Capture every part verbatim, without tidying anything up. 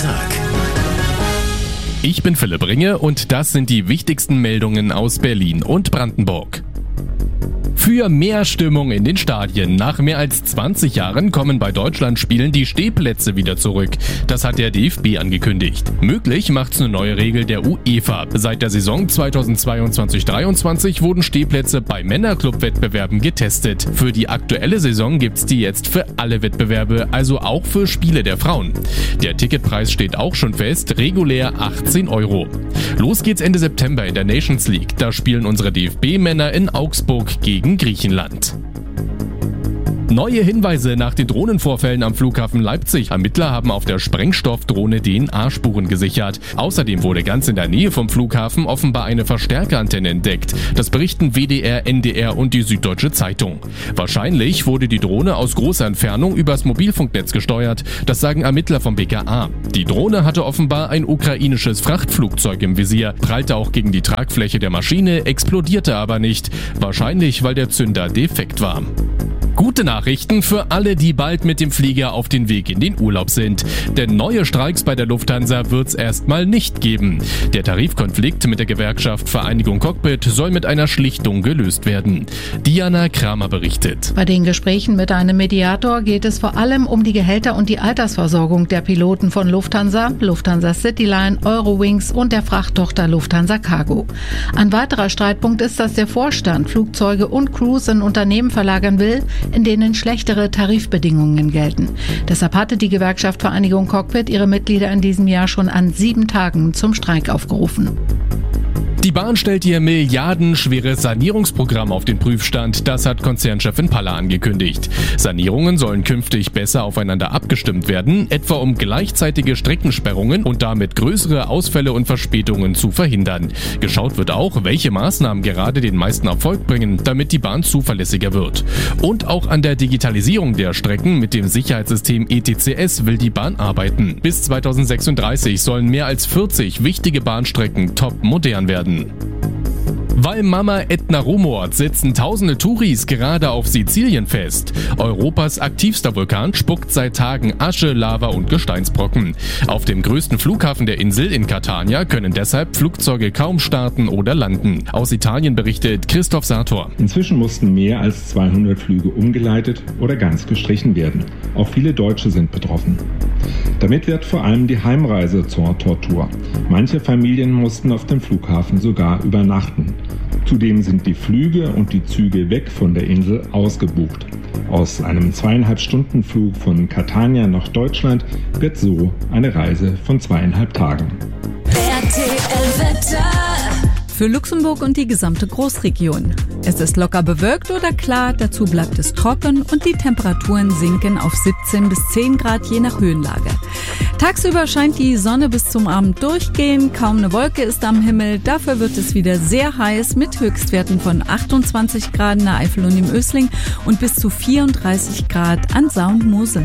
Tag. Ich bin Philipp Ringe und das sind die wichtigsten Meldungen aus Berlin und Brandenburg. Für mehr Stimmung in den Stadien. Nach mehr als zwanzig Jahren kommen bei Deutschlandspielen die Stehplätze wieder zurück. Das hat der D F B angekündigt. Möglich macht's eine neue Regel der UEFA. Seit der Saison zweitausendzweiundzwanzig dreiundzwanzig wurden Stehplätze bei Männerclub-Wettbewerben getestet. Für die aktuelle Saison gibt's die jetzt für alle Wettbewerbe, also auch für Spiele der Frauen. Der Ticketpreis steht auch schon fest, regulär achtzehn Euro. Los geht's Ende September in der Nations League. Da spielen unsere D F B-Männer in Augsburg gegen Griechenland. Neue Hinweise nach den Drohnenvorfällen am Flughafen Leipzig. Ermittler haben auf der Sprengstoffdrohne D N A-Spuren gesichert. Außerdem wurde ganz in der Nähe vom Flughafen offenbar eine Verstärkerantenne entdeckt. Das berichten W D R, N D R und die Süddeutsche Zeitung. Wahrscheinlich wurde die Drohne aus großer Entfernung übers Mobilfunknetz gesteuert. Das sagen Ermittler vom B K A. Die Drohne hatte offenbar ein ukrainisches Frachtflugzeug im Visier, prallte auch gegen die Tragfläche der Maschine, explodierte aber nicht. Wahrscheinlich, weil der Zünder defekt war. Gute Nachrichten für alle, die bald mit dem Flieger auf den Weg in den Urlaub sind. Denn neue Streiks bei der Lufthansa wird's erstmal nicht geben. Der Tarifkonflikt mit der Gewerkschaft Vereinigung Cockpit soll mit einer Schlichtung gelöst werden. Diana Kramer berichtet. Bei den Gesprächen mit einem Mediator geht es vor allem um die Gehälter und die Altersversorgung der Piloten von Lufthansa, Lufthansa Cityline, Eurowings und der Frachttochter Lufthansa Cargo. Ein weiterer Streitpunkt ist, dass der Vorstand Flugzeuge und Crews in Unternehmen verlagern will, in denen schlechtere Tarifbedingungen gelten. Deshalb hatte die Gewerkschaft Vereinigung Cockpit ihre Mitglieder in diesem Jahr schon an sieben Tagen zum Streik aufgerufen. Die Bahn stellt ihr milliardenschweres Sanierungsprogramm auf den Prüfstand. Das hat Konzernchefin Paller angekündigt. Sanierungen sollen künftig besser aufeinander abgestimmt werden, etwa um gleichzeitige Streckensperrungen und damit größere Ausfälle und Verspätungen zu verhindern. Geschaut wird auch, welche Maßnahmen gerade den meisten Erfolg bringen, damit die Bahn zuverlässiger wird. Und auch an der Digitalisierung der Strecken mit dem Sicherheitssystem E T C S will die Bahn arbeiten. Bis zweitausendsechsunddreißig sollen mehr als vierzig wichtige Bahnstrecken top modern werden. Weil Mama Ätna rumort, sitzen tausende Touris gerade auf Sizilien fest. Europas aktivster Vulkan spuckt seit Tagen Asche, Lava und Gesteinsbrocken. Auf dem größten Flughafen der Insel in Catania können deshalb Flugzeuge kaum starten oder landen. Aus Italien berichtet Christoph Sator. Inzwischen mussten mehr als zweihundert Flüge umgeleitet oder ganz gestrichen werden. Auch viele Deutsche sind betroffen. Damit wird vor allem die Heimreise zur Tortur. Manche Familien mussten auf dem Flughafen sogar übernachten. Zudem sind die Flüge und die Züge weg von der Insel ausgebucht. Aus einem zweieinhalb Stunden Flug von Catania nach Deutschland wird so eine Reise von zweieinhalb Tagen. R T L Wetter. Für Luxemburg und die gesamte Großregion. Es ist locker bewölkt oder klar, dazu bleibt es trocken und die Temperaturen sinken auf siebzehn bis zehn Grad je nach Höhenlage. Tagsüber scheint die Sonne bis zum Abend durchgehen, kaum eine Wolke ist am Himmel, dafür wird es wieder sehr heiß mit Höchstwerten von achtundzwanzig Grad in der Eifel und im Ösling und bis zu vierunddreißig Grad an Saar und Mosel.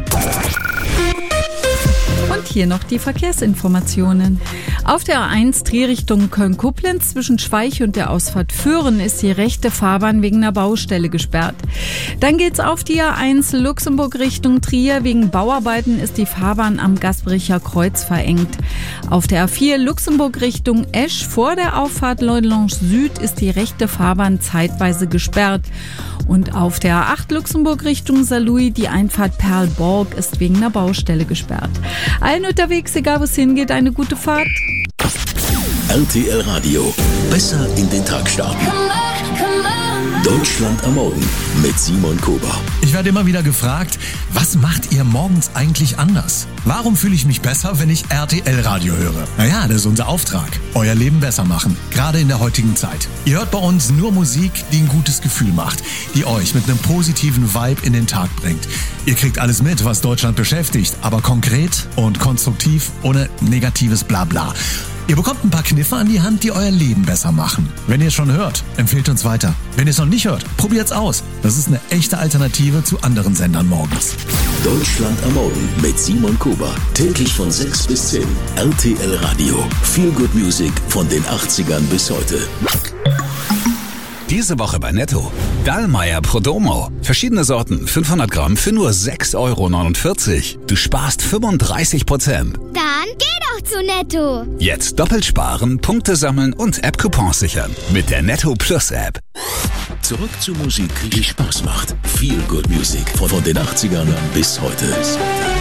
Und hier noch die Verkehrsinformationen. Auf der A eins Trier Richtung Köln-Koblenz zwischen Schweich und der Ausfahrt Föhren ist die rechte Fahrbahn wegen einer Baustelle gesperrt. Dann geht's auf die A eins Luxemburg Richtung Trier. Wegen Bauarbeiten ist die Fahrbahn am Gasbricher Kreuz verengt. Auf der A vier Luxemburg Richtung Esch vor der Auffahrt Leudelange Süd ist die rechte Fahrbahn zeitweise gesperrt. Und auf der A acht Luxemburg Richtung Saarlouis die Einfahrt Perlborg ist wegen einer Baustelle gesperrt. Allen unterwegs, egal wo es hingeht, eine gute Fahrt. R T L Radio. Besser in den Tag starten. Deutschland am Morgen mit Simon Kober. Ich werde immer wieder gefragt, was macht ihr morgens eigentlich anders? Warum fühle ich mich besser, wenn ich R T L Radio höre? Naja, das ist unser Auftrag. Euer Leben besser machen. Gerade in der heutigen Zeit. Ihr hört bei uns nur Musik, die ein gutes Gefühl macht. Die euch mit einem positiven Vibe in den Tag bringt. Ihr kriegt alles mit, was Deutschland beschäftigt. Aber konkret und konstruktiv, ohne negatives Blabla. Ihr bekommt ein paar Kniffe an die Hand, die euer Leben besser machen. Wenn ihr es schon hört, empfehlt uns weiter. Wenn ihr es noch nicht hört, probiert's aus. Das ist eine echte Alternative zu anderen Sendern morgens. Deutschland am Morgen mit Simon Kober. Täglich von sechs bis zehn. R T L Radio. Feel Good Music von den achtzigern bis heute. Diese Woche bei Netto. Dallmayr Prodomo. Verschiedene Sorten, fünfhundert Gramm für nur sechs Euro neunundvierzig. Du sparst fünfunddreißig Prozent. Dann geh doch zu Netto. Jetzt doppelt sparen, Punkte sammeln und App-Coupons sichern. Mit der Netto Plus App. Zurück zur Musik, die Spaß macht. Feel Good Music von den achtzigern bis heute.